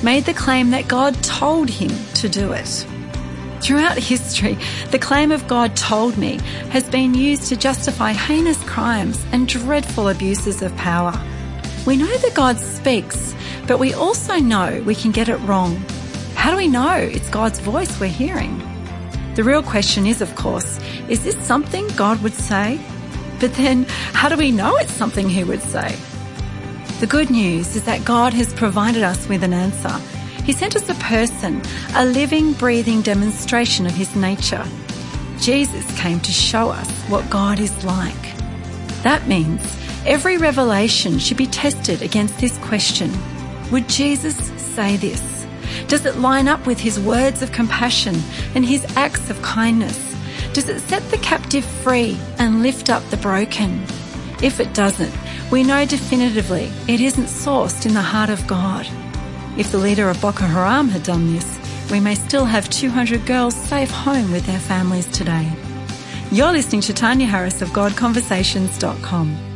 made the claim that God told him to do it. Throughout history, the claim of "God told me" has been used to justify heinous crimes and dreadful abuses of power. We know that God speaks, but we also know we can get it wrong. How do we know it's God's voice we're hearing? The real question is, of course, is this something God would say? But then, how do we know it's something he would say? The good news is that God has provided us with an answer. He sent us a person, a living, breathing demonstration of his nature. Jesus came to show us what God is like. That means every revelation should be tested against this question. Would Jesus say this? Does it line up with his words of compassion and his acts of kindness? Does it set the captive free and lift up the broken? If it doesn't, we know definitively it isn't sourced in the heart of God. If the leader of Boko Haram had done this, we may still have 200 girls safe home with their families today. You're listening to Tanya Harris of GodConversations.com.